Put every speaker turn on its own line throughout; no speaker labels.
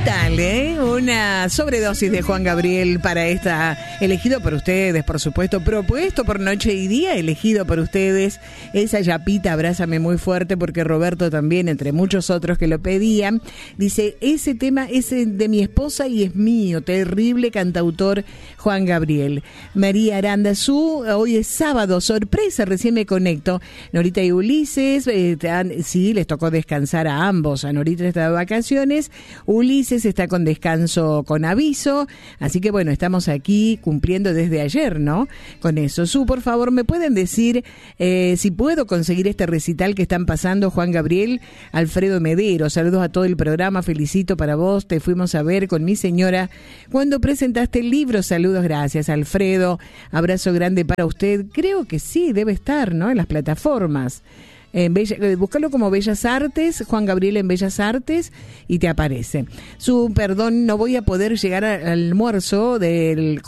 tal, una sobredosis de Juan Gabriel para esta, elegido por ustedes, por supuesto, propuesto por Noche y Día, elegido por ustedes, esa yapita, abrázame muy fuerte, porque Roberto también, entre muchos otros que lo pedían, dice, ese tema es de mi esposa y es mío, terrible cantautor Juan Gabriel. María Arandazú, hoy es sábado, sorpresa, recién me conecto. Norita y Ulises, sí, les tocó descansar a ambos, a Norita está de vacaciones, Ulises está con descanso con aviso, así que bueno, estamos aquí cumpliendo desde ayer, ¿no? Con eso. Por favor, ¿me pueden decir si puedo conseguir este recital que están pasando Juan Gabriel? Alfredo Medero, saludos a todo el programa, felicito para vos, te fuimos a ver con mi señora cuando presentaste el libro, saludos, gracias Alfredo, abrazo grande para usted, creo que sí, debe estar, ¿no? En las plataformas. Búscalo como Bellas Artes, Juan Gabriel en Bellas Artes, y te aparece. Perdón, no voy a poder llegar al almuerzo el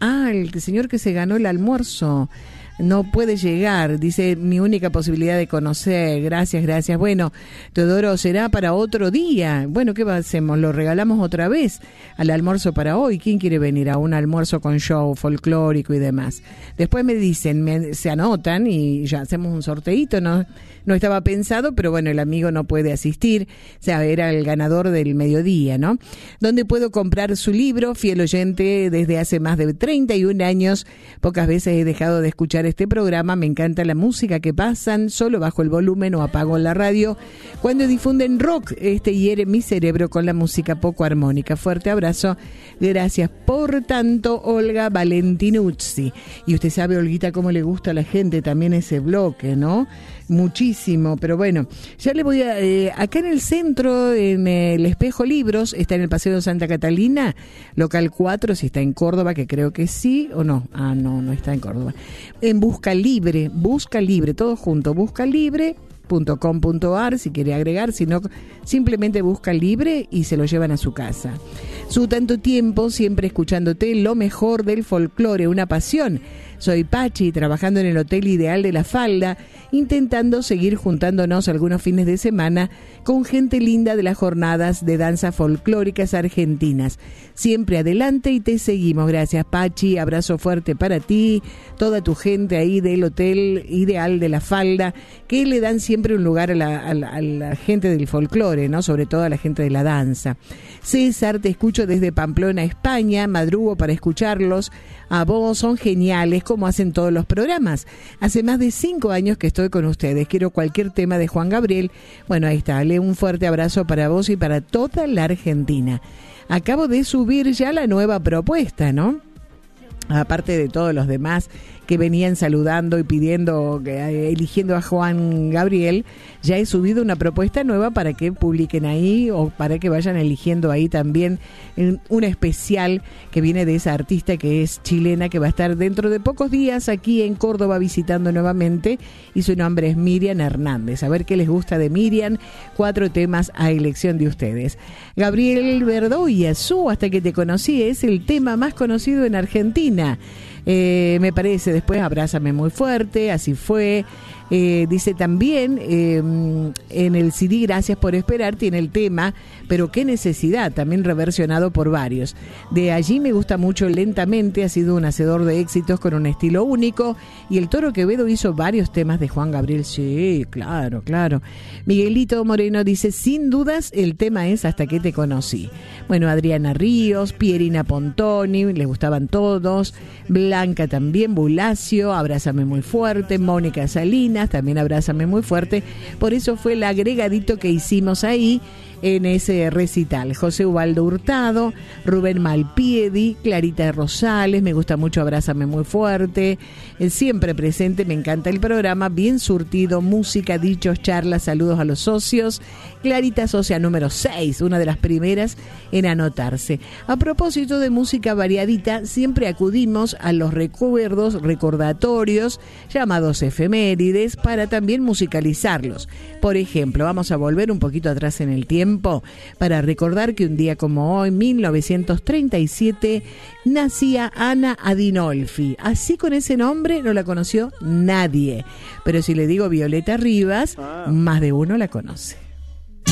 señor que se ganó el almuerzo. No puede llegar, dice, mi única posibilidad de conocer, gracias. Bueno, Teodoro, será para otro día. Bueno, ¿qué hacemos? Lo regalamos otra vez al almuerzo para hoy. ¿Quién quiere venir a un almuerzo con show folclórico y demás? Después me dicen, se anotan y ya hacemos un sorteíto, ¿no? No estaba pensado, pero bueno, el amigo no puede asistir, o sea, era el ganador del mediodía, ¿no? ¿Dónde puedo comprar su libro? Fiel oyente desde hace más de 31 años, pocas veces he dejado de escuchar este programa, me encanta la música que pasan, solo bajo el volumen o apago la radio. Cuando difunden rock, hiere mi cerebro con la música poco armónica. Fuerte abrazo, gracias por tanto, Olga Valentinuzzi. Y usted sabe, Olguita, cómo le gusta a la gente también ese bloque, ¿no? Muchísimo, pero bueno, ya le voy a... acá en el centro, en el Espejo Libros, está en el Paseo de Santa Catalina, local 4, si está en Córdoba, que creo que sí, o no. No está en Córdoba. En Busca Libre, todo junto, buscalibre.com.ar, si quiere agregar, si no, simplemente busca Libre y se lo llevan a su casa. Su tanto tiempo, siempre escuchándote, lo mejor del folclore, una pasión. Soy Pachi, trabajando en el Hotel Ideal de La Falda, intentando seguir juntándonos algunos fines de semana con gente linda de las jornadas de danzas folclóricas argentinas. Siempre adelante y te seguimos. Gracias, Pachi. Abrazo fuerte para ti, toda tu gente ahí del Hotel Ideal de La Falda, que le dan siempre un lugar a la gente del folclore, ¿no? Sobre todo a la gente de la danza. César, te escucho desde Pamplona, España, madrugo para escucharlos. A vos, son geniales, como hacen todos los programas. Hace más de 5 años que estoy con ustedes. Quiero cualquier tema de Juan Gabriel. Bueno, ahí está. Un fuerte abrazo para vos y para toda la Argentina. Acabo de subir ya la nueva propuesta, ¿no? Aparte de todos los demás que venían saludando y pidiendo, eligiendo a Juan Gabriel, ya he subido una propuesta nueva para que publiquen ahí o para que vayan eligiendo ahí también un especial que viene de esa artista que es chilena, que va a estar dentro de pocos días aquí en Córdoba visitando nuevamente, y su nombre es Miriam Hernández. A ver qué les gusta de Miriam, 4 temas a elección de ustedes. Gabriel Verdoya, Hasta que te conocí, es el tema más conocido en Argentina. Me parece, después Abrázame muy fuerte, así fue. Dice también en el CD Gracias por esperar tiene el tema Pero qué necesidad, también reversionado por varios. De allí me gusta mucho Lentamente, ha sido un hacedor de éxitos con un estilo único, y el Toro Quevedo hizo varios temas de Juan Gabriel. Sí, claro. Miguelito Moreno dice, sin dudas el tema es Hasta que te conocí. Bueno, Adriana Ríos, Pierina Pontoni, les gustaban todos. Blanca también, Bulacio, Abrázame muy fuerte. Mónica Salinas, también Abrázame muy fuerte. Por eso fue el agregadito que hicimos ahí en ese recital. José Ubaldo Hurtado, Rubén Malpiedi, Clarita Rosales, me gusta mucho Abrázame muy fuerte, siempre presente, me encanta el programa, bien surtido, música, dichos, charlas, saludos a los socios. Clarita socia número 6, una de las primeras en anotarse. A propósito de música variadita, siempre acudimos a los recuerdos, recordatorios, llamados efemérides, para también musicalizarlos. Por ejemplo, vamos a volver un poquito atrás en el tiempo para recordar que un día como hoy, 1937, nacía Ana Adinolfi. Así, con ese nombre no la conoció nadie, pero si le digo Violeta Rivas, más de uno la conoce.